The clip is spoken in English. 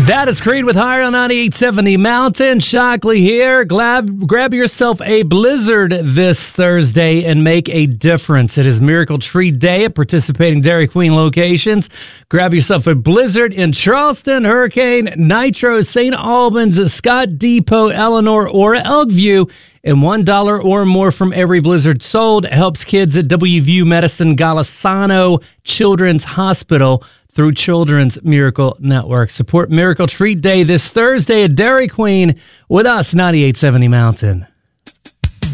That is Creed with Higher on 9870 Mountain. Shockley here. Grab yourself a Blizzard this Thursday and make a difference. It is Miracle Tree Day at participating Dairy Queen locations. Grab yourself a Blizzard in Charleston, Hurricane, Nitro, St. Albans, Scott Depot, Eleanor, or Elkview. And $1 or more from every Blizzard sold helps kids at WVU Medicine Golisano Children's Hospital through Children's Miracle Network. Support Miracle Treat Day this Thursday at Dairy Queen with us, 9870 Mountain.